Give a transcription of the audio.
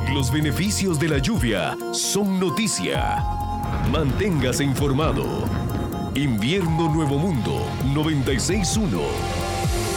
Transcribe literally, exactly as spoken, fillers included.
Los beneficios de la lluvia son noticia. Manténgase informado. Invierno Nuevo Mundo noventa y seis punto uno.